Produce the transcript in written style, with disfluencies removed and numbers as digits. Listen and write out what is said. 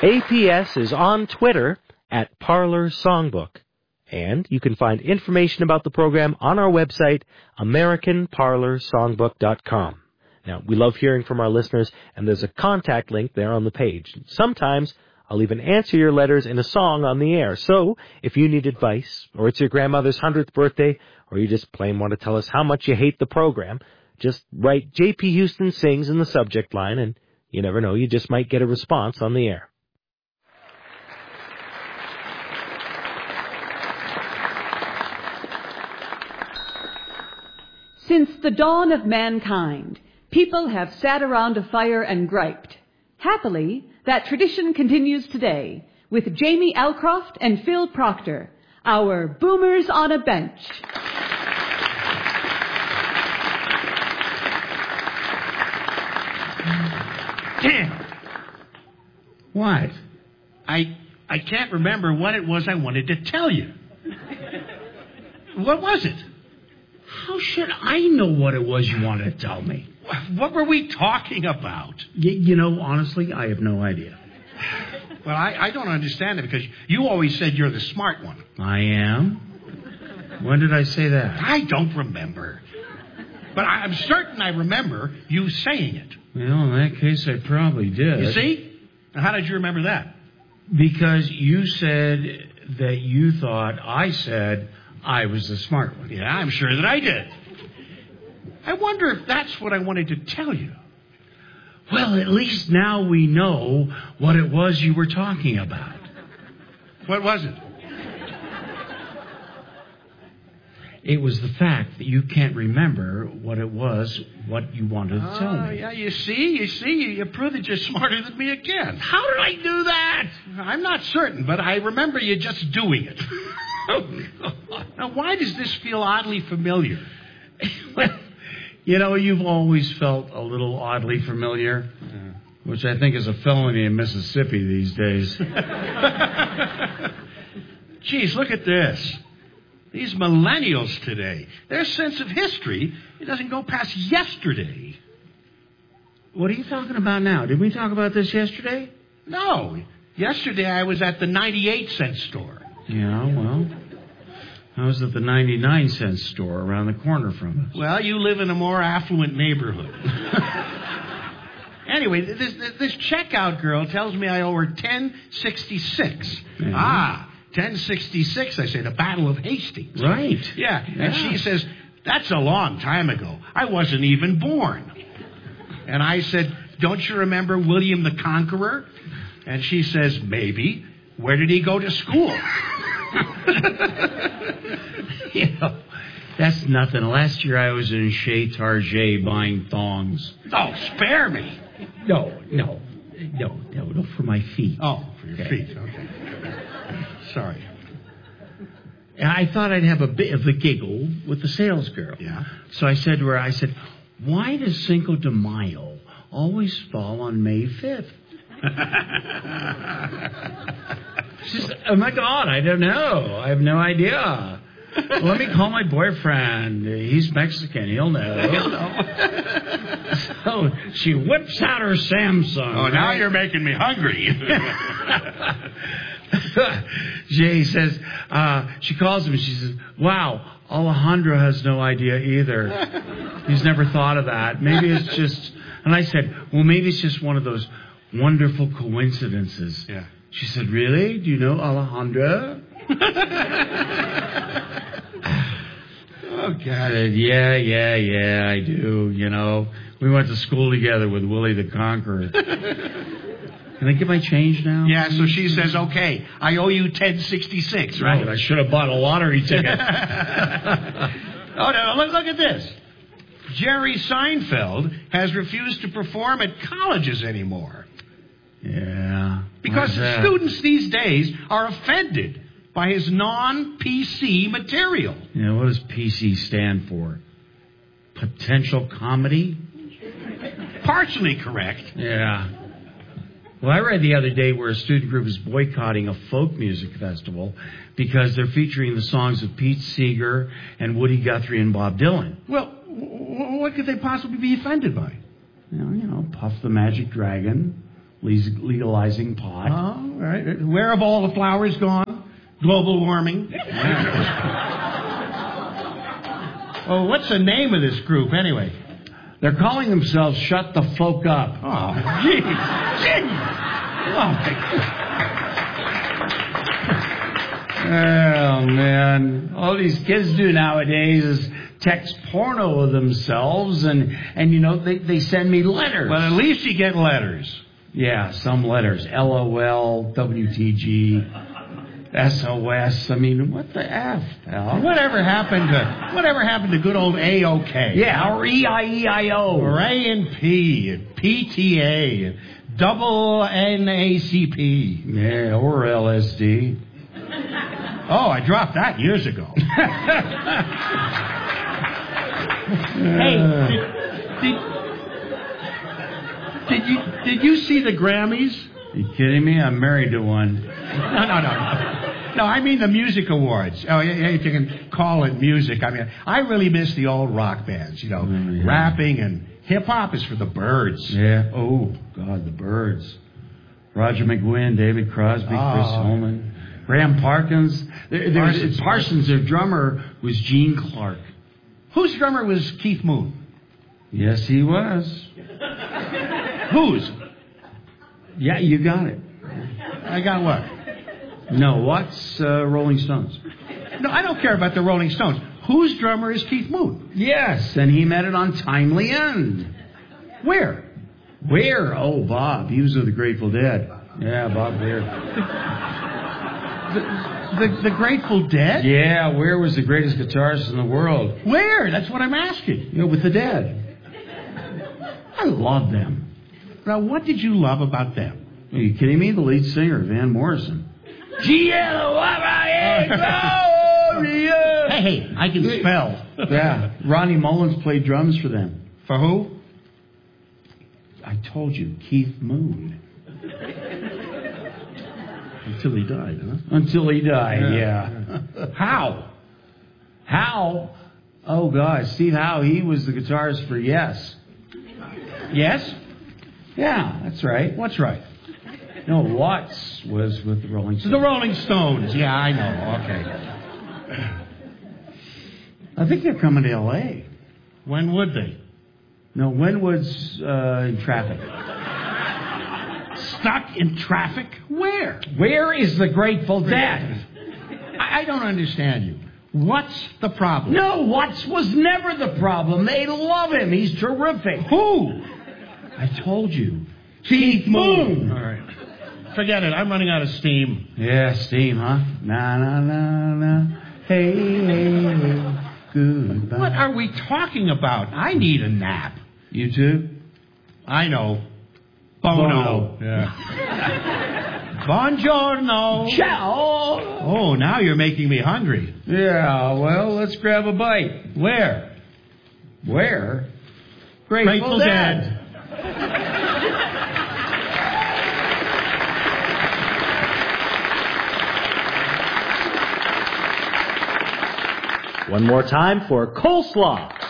APS is on Twitter at Parlor Songbook. And you can find information about the program on our website, AmericanParlorSongbook.com. Now, we love hearing from our listeners, and there's a contact link there on the page. Sometimes I'll even answer your letters in a song on the air. So, if you need advice, or it's your grandmother's 100th birthday, or you just plain want to tell us how much you hate the program, just write J.P. Houston Sings in the subject line, and you never know, you just might get a response on the air. Since the dawn of mankind, people have sat around a fire and griped. Happily, that tradition continues today with Jamie Alcroft and Phil Proctor, our Boomers on a Bench. Damn. What? I can't remember what it was I wanted to tell you. What was it? How should I know what it was you wanted to tell me? What were we talking about? You know, honestly, I have no idea. Well, I don't understand it because you always said you're the smart one. I am? When did I say that? I don't remember. But I'm certain I remember you saying it. Well, in that case, I probably did. You see? Now, how did you remember that? Because you said that you thought I said I was the smart one. Yeah, I'm sure that I did. I wonder if that's what I wanted to tell you. Well, at least now we know what it was you were talking about. What was it? It was the fact that you can't remember what it was, what you wanted to tell me. Yeah, you proved that you're smarter than me again. How did I do that? I'm not certain, but I remember you just doing it. Now, why does this feel oddly familiar? Well, you know, you've always felt a little oddly familiar, which I think is a felony in Mississippi these days. Geez, look at this. These millennials today, their sense of history, it doesn't go past yesterday. What are you talking about now? Did we talk about this yesterday? No. Yesterday I was at the 98-cent store. Yeah, well, I was at the 99-cent store around the corner from us. Well, you live in a more affluent neighborhood. Anyway, this checkout girl tells me I owe her $10.66. Yeah. $10.66, I say, the Battle of Hastings. Right. Yeah, and she says, that's a long time ago. I wasn't even born. And I said, don't you remember William the Conqueror? And she says, maybe. Where did he go to school? You know, that's nothing. Last year I was in Chez Target buying thongs. Oh, spare me. No, for my feet. Oh, for your feet, okay. Sorry. And I thought I'd have a bit of a giggle with the sales girl. Yeah. So I said to her, why does Cinco de Mayo always fall on May 5th? She said, oh my God, I don't know. I have no idea. Let me call my boyfriend. He's Mexican. He'll know. So she whips out her Samsung. Oh, now you're making me hungry. Jay says, she calls him and she says, wow, Alejandro has no idea either. He's never thought of that. Maybe it's just, and I said, well, maybe it's just one of those wonderful coincidences. Yeah. She said, really? Do you know Alejandro? Oh, God. I said, yeah, I do, you know. We went to school together with Willie the Conqueror. Can I get my change now? Yeah, so she says, okay, I owe you $10.66, right? I should have bought a lottery ticket. Oh, no, look at this. Jerry Seinfeld has refused to perform at colleges anymore. Yeah. Because the students these days are offended by his non-PC material. Yeah, what does PC stand for? Potential comedy? Partially correct. Yeah. Well, I read the other day where a student group is boycotting a folk music festival because they're featuring the songs of Pete Seeger and Woody Guthrie and Bob Dylan. Well, what could they possibly be offended by? You know, Puff the Magic Dragon, legalizing pot. Oh, right. Where have all the flowers gone? Global warming. Oh, what's the name of this group anyway? They're calling themselves Shut the Folk Up. Oh, gee. Oh, oh, man. All these kids do nowadays is text porno of themselves, and you know, they send me letters. well, at least you get letters. Yeah, some letters. LOL, WTG, SOS. I mean, what the F, pal? Whatever happened to good old AOK? Yeah, or EIEIO. Or A&P, and PTA, and double NACP. Yeah, or LSD. Oh, I dropped that years ago. Hey, did you see the Grammys? You kidding me? I'm married to one. No, I mean the music awards. Oh, yeah, you can call it music. I mean, I really miss the old rock bands, you know, Yeah. rapping, and hip-hop is for the birds. Yeah. Oh, God, the Birds. Roger McGuinn, David Crosby, Chris Holman, Graham Parsons. Parsons, their drummer, was Gene Clark. Whose drummer was Keith Moon? Yes, he was. Whose? Yeah, you got it. I got what? No, what's Rolling Stones? No, I don't care about the Rolling Stones. Whose drummer is Keith Moon? Yes, and he met it on Timely End. Where? Where? Oh, Bob. He was of the Grateful Dead. Yeah, Bob Weir. The Grateful Dead? Yeah, Weir was the greatest guitarist in the world. Where? That's what I'm asking. You know, with the Dead. I love them. Now, what did you love about them? Are you kidding me? The lead singer, Van Morrison. Hey, I can spell. Yeah, Ronnie Mullins played drums for them. For who? I told you, Keith Moon. Until he died, huh? Until he died, yeah. How? Oh, God, Steve Howe, he was the guitarist for Yes. Yes? Yeah, that's right. What's right? No, Watts was with the Rolling Stones. The Rolling Stones. Yeah, I know. Okay. I think they're coming to L.A. When would they? No, Wynwood's in traffic. Stuck in traffic? Where? Where is the Grateful Dead? I don't understand you. What's the problem? No, Watts was never the problem. They love him. He's terrific. Who? I told you. Keith Moon. All right. Forget it. I'm running out of steam. Yeah, steam, huh? Na, na, na, na. Hey, hey, hey. Goodbye. What are we talking about? I need a nap. You too? I know. Bono. Yeah. Buongiorno. Ciao. Oh, now you're making me hungry. Yeah, well, let's grab a bite. Where? Where? Grateful Dead. One more time for coleslaw.